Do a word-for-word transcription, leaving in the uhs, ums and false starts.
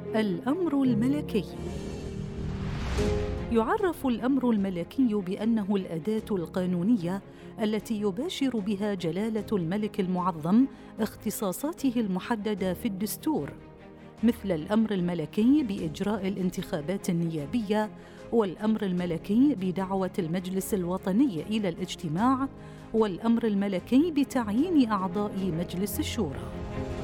الأمر الملكي. يعرف الأمر الملكي بأنه الأداة القانونية التي يباشر بها جلالة الملك المعظم اختصاصاته المحددة في الدستور، مثل الأمر الملكي بإجراء الانتخابات النيابية، والأمر الملكي بدعوة المجلس الوطني إلى الاجتماع، والأمر الملكي بتعيين أعضاء مجلس الشورى.